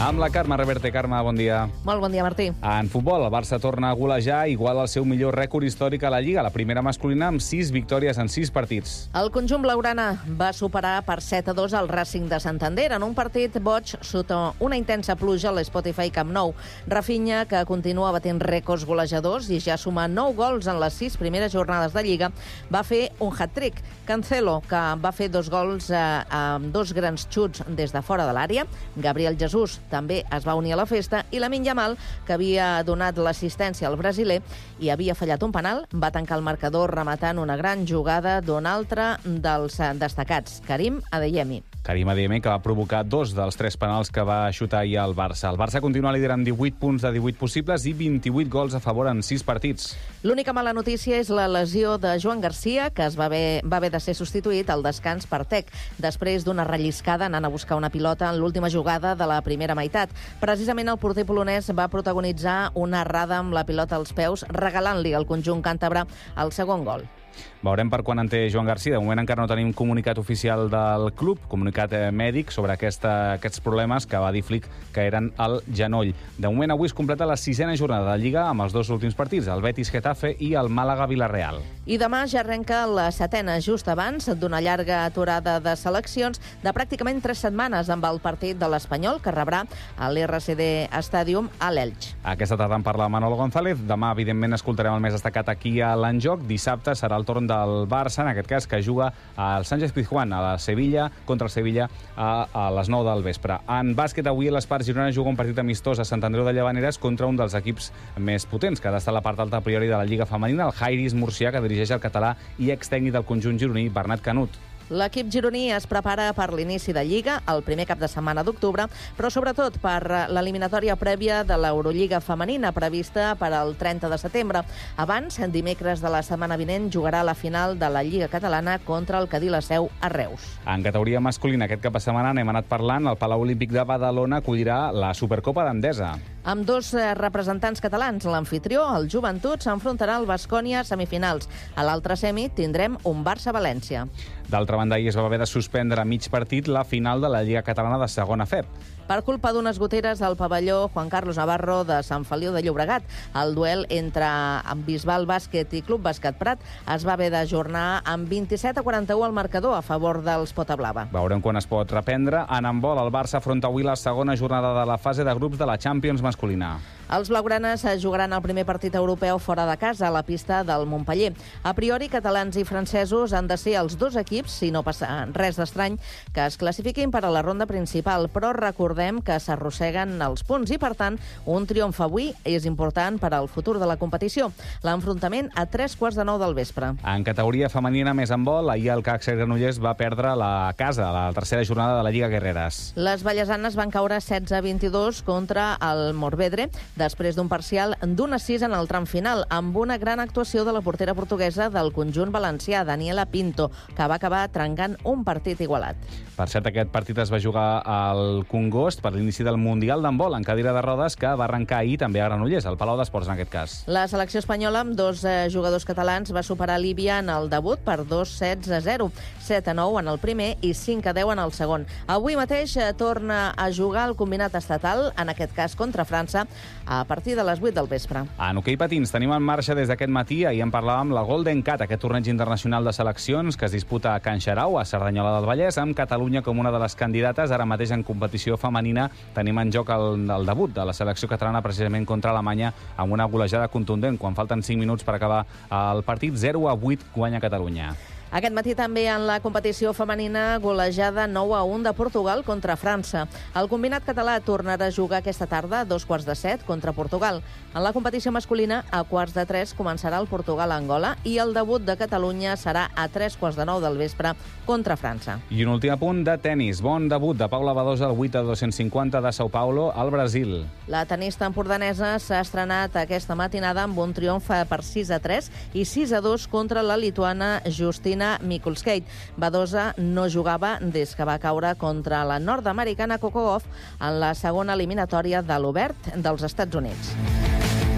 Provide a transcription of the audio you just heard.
Amb la Carme Reverte. Carme, bon dia. Molt bon dia, Martí. En futbol, el Barça torna a golejar, igual al seu millor rècord històric a la Lliga, la primera masculina amb 6 victòries en 6 partits. El conjunt blaugrana va superar per 7-2 el Racing de Santander en un partit boig sota una intensa pluja a l'Spotify Camp Nou. Rafinha, que continua batent rècords golejadors i ja suma 9 gols en les 6 primeres jornades de Lliga, va fer un hat-trick. Cancelo, que va fer 2 gols amb 2 grans xuts des de fora de l'àrea. Gabriel Jesús també es va unir a la festa i Lamine Yamal, que havia donat l'assistència al brasiler i havia fallat un penal, va tancar el marcador rematant una gran jugada d'un altre dels destacats, Karim Adeyemi. Karim Adeyemi, que va provocar 2 dels 3 penals que va xutar ahir el Barça. El Barça continua líder amb 18 punts de 18 possibles i 28 gols a favor en 6 partits. L'única mala notícia és la lesió de Joan Garcia, que va haver de ser substituït al descans per Tec, després d'una relliscada anant a buscar una pilota en l'última jugada de la primera meitat. Precisament el porter polonès va protagonitzar una errada amb la pilota als peus, regalant-li al conjunt càntabre el segon gol. Veurem per quan en té Joan Garcia. De moment encara no tenim comunicat oficial del club, comunicat mèdic sobre aquests problemes que va dir Flick que eren al genoll. De moment avui es completa la 6a jornada de Lliga amb els 2 últims partits, el Betis-Getafe i el Màlaga-Villarreal. I demà ja arrenca la 7a, just abans d'una llarga aturada de seleccions de pràcticament 3 setmanes amb el partit de l'Espanyol, que rebrà a l'RCD Stadium a l'Elx. Aquesta tarda en parla Manolo González. Demà, evidentment, escoltarem el més destacat aquí a l'Enjoc. Dissabte serà el torn del Barça, en aquest cas, que juga al Sánchez-Pizjuán, a la Sevilla, contra el Sevilla, a les 9 del vespre. En bàsquet, avui l'Espart Girona juga un partit amistós a Sant Andreu de Llavaneres contra un dels equips més potents, que ha d'estar a la part alta a priori de la Lliga Femenina, el Jairis Murcià, que dirigeix el català i extècnic del conjunt gironí, Bernat Canut. L'equip gironí es prepara per l'inici de Lliga, el primer cap de setmana d'octubre, però sobretot per l'eliminatòria prèvia de l'Eurolliga femenina, prevista per al 30 de setembre. Abans, dimecres de la setmana vinent, jugarà la final de la Lliga catalana contra el Cadí la Seu a Reus. En categoria masculina, aquest cap de setmana n'hem anat parlant, el Palau Olímpic de Badalona acollirà la Supercopa d'Endesa. Amb 2 representants catalans, l'anfitrió, el Joventut, s'enfrontarà al Baskonia a semifinals. A l'altre semi tindrem un Barça-València. D'altra banda, ahir es va haver de suspendre a mig partit la final de la Lliga Catalana de segona FEP. Per culpa d'unes goteres al pavelló Juan Carlos Navarro de Sant Feliu de Llobregat. El duel entre Bisbal Bàsquet i Club Bàsquet Prat es va haver d'ajornar amb 27-41 al marcador a favor dels Potablava. Veurem quan es pot reprendre. En handbol, el Barça afronta avui la segona jornada de la fase de grups de la Champions masculina. Els blaugranes jugaran el primer partit europeu fora de casa, a la pista del Montpeller. A priori, catalans i francesos han de ser els 2 equips, si no passa res d'estrany, que es classifiquin per a la ronda principal, però recordem que s'arrosseguen els punts i, per tant, un triomf avui és important per al futur de la competició. L'enfrontament a 3:15 del vespre. En categoria femenina més handbol, ahir el Càcer Granollers va perdre la casa, la tercera jornada de la Lliga Guerreres. Les vallesanes van caure 16-22 contra el Morvedre, després d'un parcial d'1-6 en el tram final, amb una gran actuació de la portera portuguesa del conjunt valencià, Daniela Pinto, que va acabar trencant un partit igualat. Per cert, aquest partit es va jugar al Congost per l'inici del Mundial d'handbol en cadira de rodes, que va arrencar ahir també a Granollers, al Palau d'Esports en aquest cas. La selecció espanyola, amb 2 jugadors catalans, va superar Líbia en el debut per 2-7-0, 7-9 en el primer i 5-10 en el segon. Avui mateix torna a jugar el combinat estatal, en aquest cas contra França, a partir de les 8 del vespre. En hoquei patins tenim en marxa des d'aquest matí. Ahir en parlàvem la Golden Cat, aquest torneig internacional de seleccions que es disputa a Can Xarau, a Cerdanyola del Vallès, amb Catalunya com una de les candidates. Ara mateix en competició femenina tenim en joc el debut de la selecció catalana precisament contra Alemanya amb una golejada contundent. Quan falten 5 minuts per acabar el partit, 0-8 guanya Catalunya. Aquest matí també en la competició femenina golejada 9-1 de Portugal contra França. El combinat català tornarà a jugar aquesta tarda a 2:15 contra Portugal. En la competició masculina, a 2:15 començarà el Portugal-Angola i el debut de Catalunya serà a 3:15 del vespre contra França. I un últim apunt de tennis. Bon debut de Paula Badosa al 8-250 de São Paulo al Brasil. La tenista empordanesa s'ha estrenat aquesta matinada amb un triomf per 6-3 i 6-2 contra la lituana Justina Mikulskate. Badosa no jugava des que va caure contra la nord-americana Coco Gauff en la segona eliminatòria de l'Obert dels Estats Units.